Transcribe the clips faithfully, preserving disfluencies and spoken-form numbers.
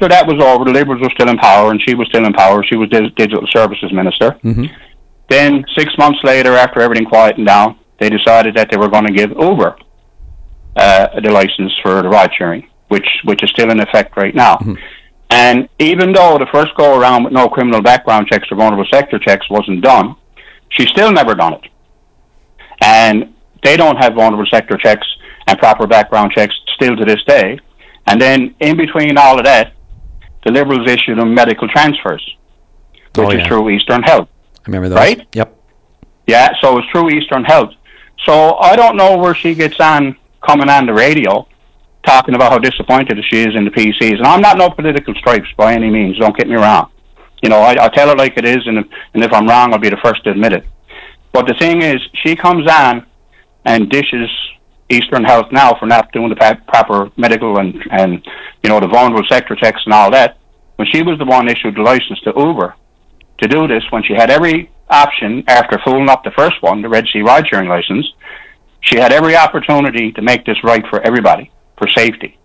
after that was over, the Liberals were still in power, and she was still in power. She was the Digital Services Minister. Mm-hmm. Then, six months later, after everything quietened down, they decided that they were going to give Uber uh, the license for the ride-sharing, which which is still in effect right now. Mm-hmm. And even though the first go-around with no criminal background checks or vulnerable sector checks wasn't done, she's still never done it. And they don't have vulnerable sector checks and proper background checks still to this day. And then, in between all of that, the Liberals issued them medical transfers, which oh, yeah. is through Eastern Health. I remember those. Right? Yep. Yeah, so it's through Eastern Health. So I don't know where she gets on coming on the radio talking about how disappointed she is in the P Cs. And I'm not no political stripes by any means, don't get me wrong. You know, I, I tell her like it is, and if, and if I'm wrong, I'll be the first to admit it. But the thing is, she comes on and dishes Eastern Health now for not doing the pa- proper medical and, and, you know, the vulnerable sector checks and all that, when she was the one issued the license to Uber to do this, when she had every option after fooling up the first one, the Red Sea ride-sharing license, she had every opportunity to make this right for everybody, for safety.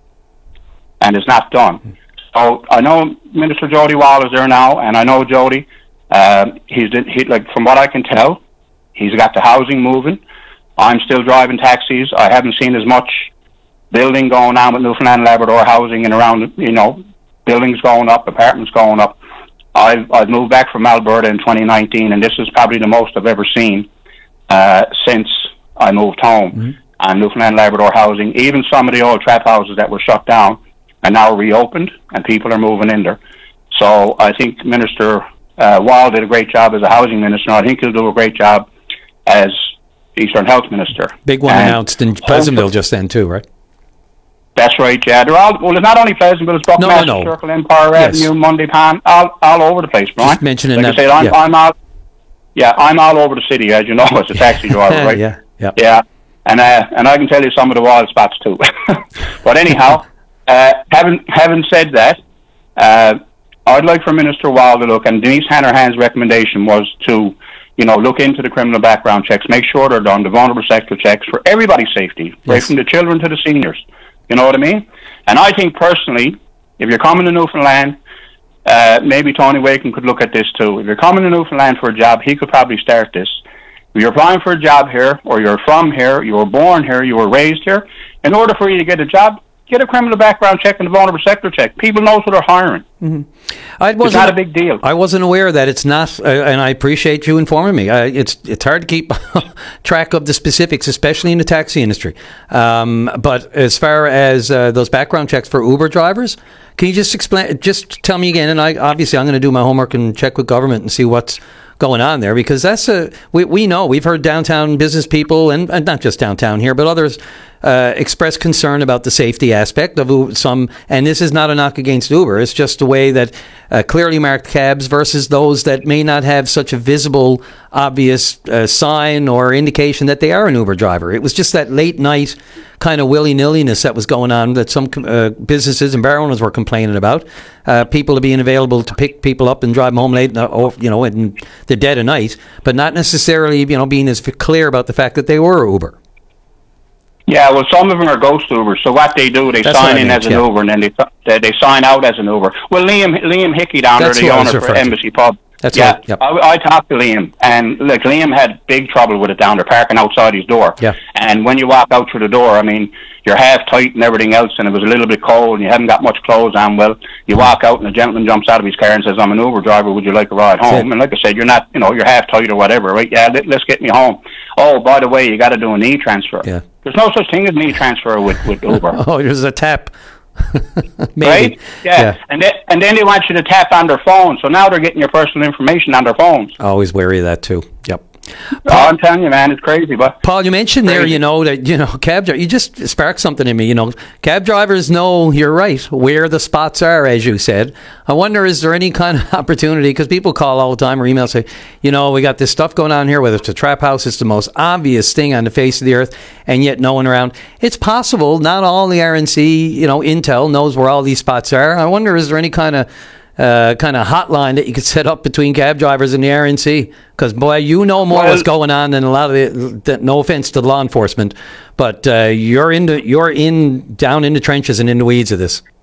And it's not done. So I know Minister Jody Wall is there now, and I know Jody, uh, he's he, like from what I can tell, he's got the housing moving. I'm still driving taxis. I haven't seen as much building going on with Newfoundland and Labrador housing and around, you know, buildings going up, apartments going up. I've, I've moved back from Alberta in twenty nineteen, and this is probably the most I've ever seen uh, since I moved home. Mm-hmm. And Newfoundland and Labrador housing, even some of the old trap houses that were shut down are now reopened, and people are moving in there. So I think Minister uh, Wall did a great job as a housing minister. I think he'll do a great job as Eastern Health Minister. Big one and announced in Pleasantville just then too, right? That's right, yeah. They're all, well, it's not only Pleasantville, it's Buckmaster no, no, no. Circle, Empire yes. Avenue, Monday Pan, all, all over the place, Brian. Just mentioning like that. I said, I'm, yeah. I'm all, yeah, I'm all over the city, as you know, as a taxi driver, right? yeah, yeah. Yeah, and, uh, and I can tell you some of the wild spots too. But anyhow, uh, having, having said that, uh, I'd like for Minister Wall to look, and Denise Hanrahan's recommendation was to, you know, look into the criminal background checks, make sure they're done, the vulnerable sector checks for everybody's safety, yes. right from the children to the seniors. You know what I mean? And I think personally, if you're coming to Newfoundland, uh, maybe Tony Waken could look at this too. If you're coming to Newfoundland for a job, he could probably start this. If you're applying for a job here, or you're from here, you were born here, you were raised here, in order for you to get a job, get a criminal background check and a vulnerable sector check. People know who they're hiring. Mm-hmm. I it's not a big deal. I wasn't aware that it's not, uh, and I appreciate you informing me. Uh, it's it's hard to keep track of the specifics, especially in the taxi industry. Um, but as far as uh, those background checks for Uber drivers, can you just explain? Just tell me again. And I obviously I'm going to do my homework and check with government and see what's going on there, because that's a we we know we've heard downtown business people and, and not just downtown here, but others uh, express concern about the safety aspect of some. And this is not a knock against Uber; it's just the way that uh, clearly marked cabs versus those that may not have such a visible, obvious uh, sign or indication that they are an Uber driver. It was just that late night kind of willy-nilliness that was going on that some uh, businesses and bar owners were complaining about. Uh, people being available to pick people up and drive them home late, or, you know, in the dead of night, but not necessarily, you know, being as clear about the fact that they were Uber. Yeah, well, some of them are ghost Ubers. So what they do, they That's sign in meant, as an yeah. Uber, and then they, they they sign out as an Uber. Well, Liam Liam Hickey down That's there, the owner for to. Embassy Pub. That's yeah, right. Yep. I, I talked to Liam, and like Liam had big trouble with it down there, parking outside his door. Yeah. And when you walk out through the door, I mean, you're half tight and everything else, and it was a little bit cold, and you haven't got much clothes on. Well, you walk out, and a gentleman jumps out of his car and says, "I'm an Uber driver. Would you like a ride home?" And like I said, you're not, you know, you're half tight or whatever, right? Yeah, let, let's get me home. Oh, by the way, you got to do an e-transfer. Yeah. There's no such thing as an e-transfer with with Uber. Oh, there's a tap. Maybe. Right? Yeah. yeah. And then and then they want you to tap on their phone. So now they're getting your personal information on their phones. Always wary of that too. Yep. Oh, I'm telling you, man, it's crazy. But Paul, you mentioned crazy. there, you know, that, you know, cab drivers, you just sparked something in me, you know, cab drivers know, you're right, where the spots are, as you said. I wonder, is there any kind of opportunity, because people call all the time or email say, you know, we got this stuff going on here, whether it's a trap house, it's the most obvious thing on the face of the earth, and yet no one around. It's possible, not all the R N C, you know, intel knows where all these spots are. I wonder, is there any kind of Uh, kind of hotline that you could set up between cab drivers and the R N C? Because, boy, you know more well, what's going on than a lot of the, the, no offense to law enforcement, but uh, you're in the, you're in down in the trenches and in the weeds of this.